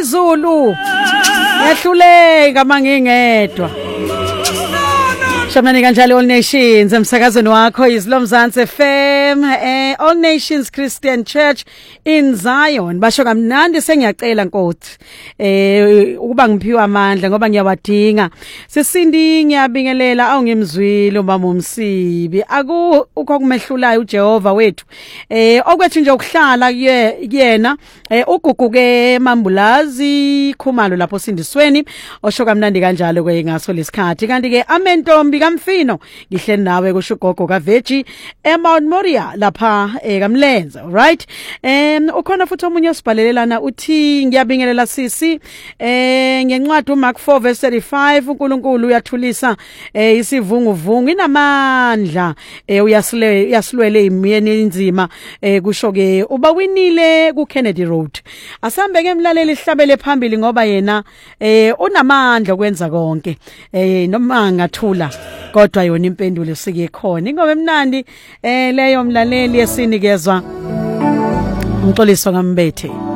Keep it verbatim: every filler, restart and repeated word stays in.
Zulu yahluleka mangingedwa. Shamani kanjalo All Nations emsakazweni wakho izilo Mzansi F M eh All Nations Christian Church in Zion. Basho kamnandi sengiyacela Nkosi eh ukuba ngiphiwe amandla ngoba ngiyawadinga. Sisindi ngiyabingelela awungimzwile uMama uMsibi. Aku ukho kumehlulayo uJehova wethu. Eh okwethu nje ukuhlala kuyena eh uguguke Mambulazi Khumalo lapho Sindisweni osho kamnandi kanjalo ke ngaso lesikhathi kanti ke amentombi kamfino ngihleli nawe kusho ugogo kaVeggie eMount Moriah lapha ekamlenze right em ukhona futhi omunye osibhalelelana uthi ngiyabingelela sisi eh ngencwadi uMark four verse thirty-five uNkulunkulu uyathulisa eh isivunguvungu inamandla eh uyasile uyasilwele imiyeni inzima eh kusho ke uba winile ku Kennedy Road asambe ke emlaleli ihlabele phambili ngoba yena eh unamandla okwenza konke eh noma ngathula kodwa yona impendulo sike khona ingoba emnandi eh leyo mlaleli esinikezwa umxoliso kaMbethe.